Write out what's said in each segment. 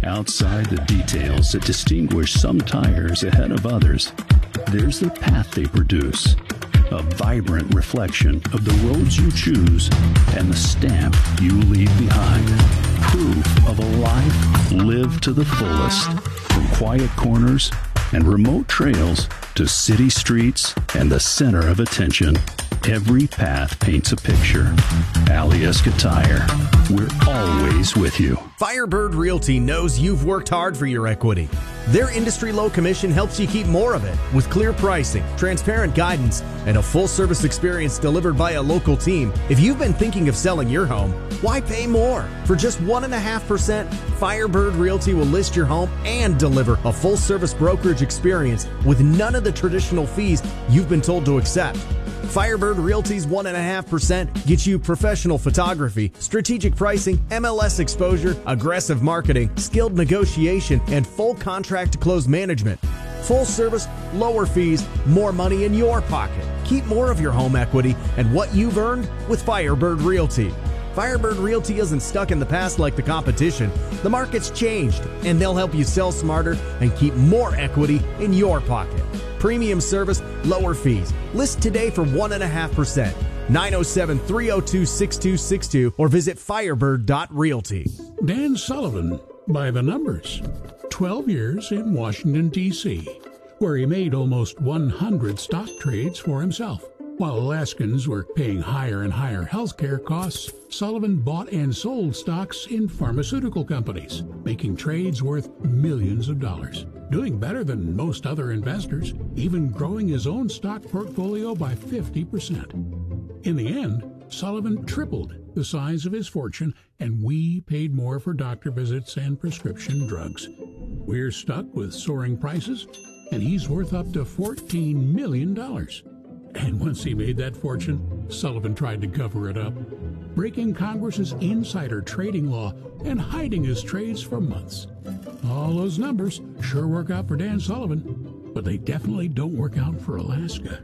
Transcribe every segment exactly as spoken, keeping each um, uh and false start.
Outside the details that distinguish some tires ahead of others, there's the path they produce, a vibrant reflection of the roads you choose and the stamp you leave behind. Proof of a life lived to the fullest, from quiet corners and remote trails to city streets and the center of attention. Every path paints a picture. Alyeska Tire. We're always with you. Firebird Realty knows you've worked hard for your equity. Their industry low commission helps you keep more of it with clear pricing, transparent guidance, and a full service experience delivered by a local team. If you've been thinking of selling your home, why pay more? For just one point five percent, Firebird Realty will list your home and deliver a full service brokerage experience with none of the traditional fees you've been told to accept. Firebird Realty's one point five percent gets you professional photography, strategic pricing, M L S exposure, aggressive marketing, skilled negotiation, and full contract to close management. Full service, lower fees, more money in your pocket. Keep more of your home equity and what you've earned with Firebird Realty. Firebird Realty isn't stuck in the past like the competition. The market's changed, and they'll help you sell smarter and keep more equity in your pocket. Premium service, lower fees. List today for one point five percent. nine oh seven, three oh two, six two six two or visit firebird dot realty. Dan Sullivan, by the numbers. twelve years in Washington, D C, where he made almost one hundred stock trades for himself. While Alaskans were paying higher and higher healthcare costs, Sullivan bought and sold stocks in pharmaceutical companies, making trades worth millions of dollars. Doing better than most other investors, even growing his own stock portfolio by fifty percent. In the end, Sullivan tripled the size of his fortune, and we paid more for doctor visits and prescription drugs. We're stuck with soaring prices, and he's worth up to fourteen million dollars. And once he made that fortune, Sullivan tried to cover it up, breaking Congress's insider trading law and hiding his trades for months. All those numbers sure work out for Dan Sullivan, but they definitely don't work out for Alaska.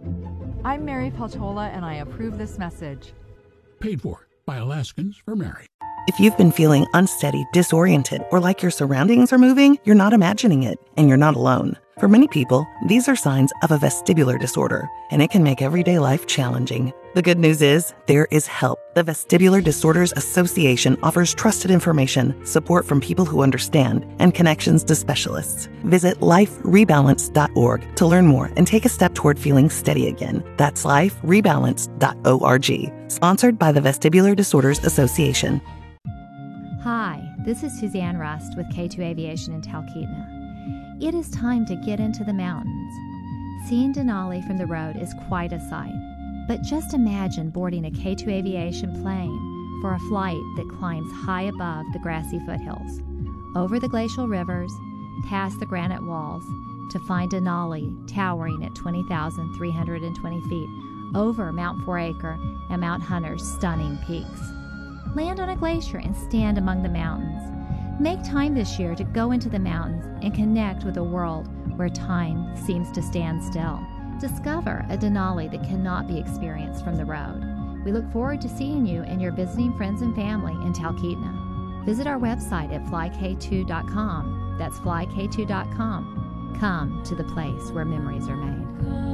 I'm Mary Peltola, and I approve this message. Paid for by Alaskans for Mary. If you've been feeling unsteady, disoriented, or like your surroundings are moving, you're not imagining it, and you're not alone. For many people, these are signs of a vestibular disorder, and it can make everyday life challenging. The good news is, there is help. The Vestibular Disorders Association offers trusted information, support from people who understand, and connections to specialists. Visit life rebalance dot org to learn more and take a step toward feeling steady again. That's life rebalance dot org. Sponsored by the Vestibular Disorders Association. Hi, this is Suzanne Rust with K two Aviation in Talkeetna. It is time to get into the mountains. Seeing Denali from the road is quite a sight, but just imagine boarding a K two Aviation plane for a flight that climbs high above the grassy foothills, over the glacial rivers, past the granite walls, to find Denali towering at twenty thousand three hundred twenty feet over Mount Four Acre and Mount Hunter's stunning peaks. Land on a glacier and stand among the mountains. Make time this year to go into the mountains and connect with a world where time seems to stand still. Discover a Denali that cannot be experienced from the road. We look forward to seeing you and your visiting friends and family in Talkeetna. Visit our website at fly k two dot com. That's fly k two dot com. Come to the place where memories are made.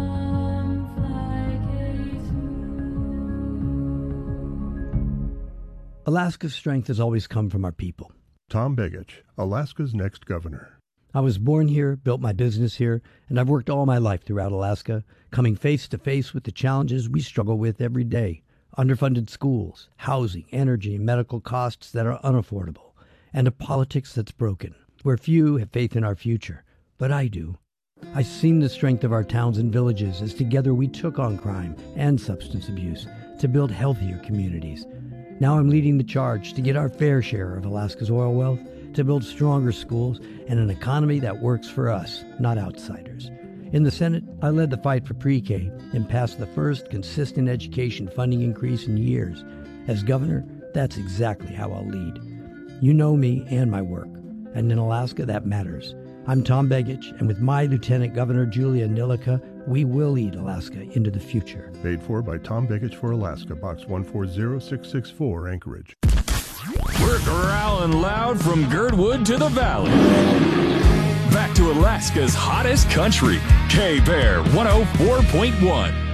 Alaska's strength has always come from our people. Tom Begich, Alaska's next governor. I was born here, built my business here, and I've worked all my life throughout Alaska, coming face to face with the challenges we struggle with every day. Underfunded schools, housing, energy, and medical costs that are unaffordable, and a politics that's broken, where few have faith in our future. But I do. I've seen the strength of our towns and villages as together we took on crime and substance abuse to build healthier communities. Now I'm leading the charge to get our fair share of Alaska's oil wealth, to build stronger schools and an economy that works for us, not outsiders. In the Senate, I led the fight for pre-K and passed the first consistent education funding increase in years. As governor, that's exactly how I'll lead. You know me and my work, and in Alaska that matters. I'm Tom Begich, and with my Lieutenant Governor Julia Nilika, we will lead Alaska into the future. Paid for by Tom Begich for Alaska, Box one four zero six six four, Anchorage. We're We're growling loud from Girdwood to the valley. Back to Alaska's hottest country, K-Bear one oh four point one.